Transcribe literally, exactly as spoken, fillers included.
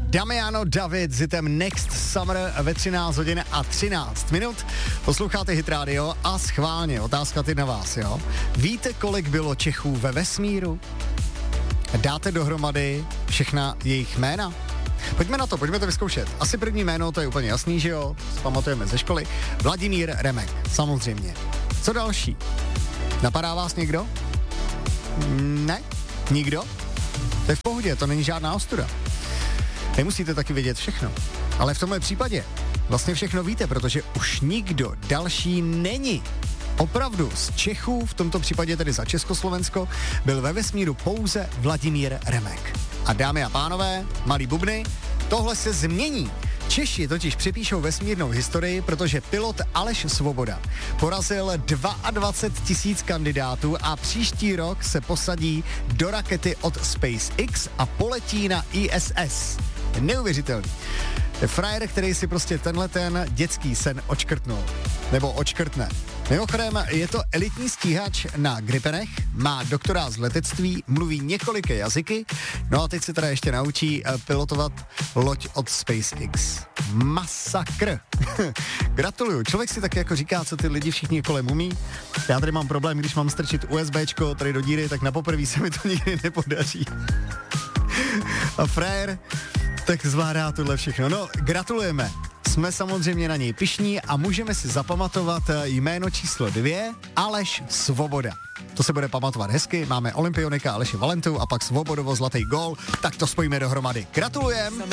Damiano David s hitem Next Summer ve třináct hodin a třináct minut. Posloucháte Hit Radio a schválně, otázka ty na vás, jo? Víte, kolik bylo Čechů ve vesmíru? Dáte dohromady všechna jejich jména? Pojďme na to, pojďme to vyzkoušet. Asi první jméno, to je úplně jasný, že jo? Pamatujeme ze školy. Vladimír Remek, samozřejmě. Co další? Napadá vás někdo? Ne? Nikdo? To je v pohodě, to není žádná ostuda. Nemusíte taky vědět všechno. Ale v tomhle případě vlastně všechno víte, protože už nikdo další není. Opravdu z Čechů, v tomto případě tedy za Československo, byl ve vesmíru pouze Vladimír Remek. A dámy a pánové, malí bubny, tohle se změní. Češi totiž přepíšou vesmírnou historii, protože pilot Aleš Svoboda porazil dvacet dva tisíc kandidátů a příští rok se posadí do rakety od SpaceX a poletí na I S S. Neuvěřitelný. Je frajer, který si prostě tenhle ten dětský sen očkrtnul. Nebo očkrtne. Mimochodem, je to elitní stíhač na Gripenech, má doktorát z letectví, mluví několika jazyky, no a teď se teda ještě naučí pilotovat loď od SpaceX. Masakr. Gratuluju. Člověk si tak jako říká, co ty lidi všichni kolem umí. Já tady mám problém, když mám strčit USBčko tady do díry, tak na poprvé se mi to nikdy nepodaří. A frajer tak zvládá tohle všechno. No, gratulujeme. Jsme samozřejmě na něj pyšní a můžeme si zapamatovat jméno číslo dvě, Aleš Svoboda. To se bude pamatovat hezky, máme olympionika Aleše Valentu a pak Svobodovo zlatý gól, tak to spojíme dohromady. Gratulujem!